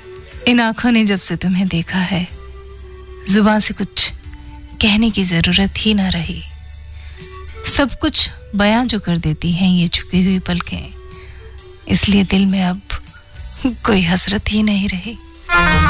इन आंखों ने जब से तुम्हें देखा है, जुबान से कुछ कहने की जरूरत ही ना रही। सब कुछ बयां जो कर देती हैं ये झुकी हुई पलकें, इसलिए दिल में अब कोई हसरत ही नहीं रही।